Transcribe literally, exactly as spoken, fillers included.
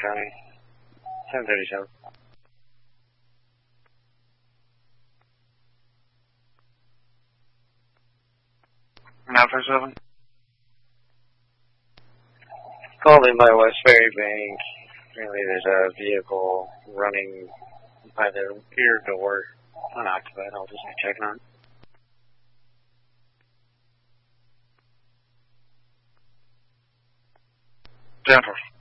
County. seven thirty-seven. nine four seven. Called in by West Ferry Bank. Apparently there's a vehicle running by the rear door unoccupied. I'll just be checking on it. ten four.